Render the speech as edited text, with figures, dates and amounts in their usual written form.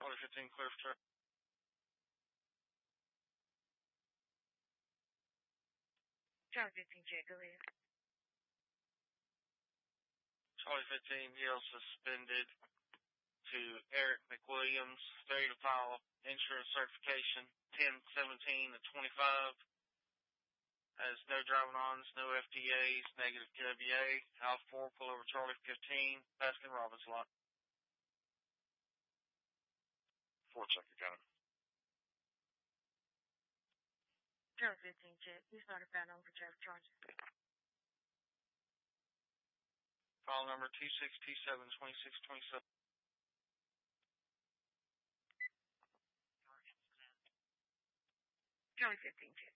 Charlie 15, clear for traffic. Charlie 15, J, go ahead. Charlie 15, yield suspended to Eric McWilliams, failure to file insurance certification 10/17 of 25. Has no driving ons, no FTAs, negative KWA. Alpha 4, pull over Charlie 15, Baskin Robbins lot. 4 check again. Charlie 15, J, please not found over traffic charges. File number 26272627. Charlie 15, J.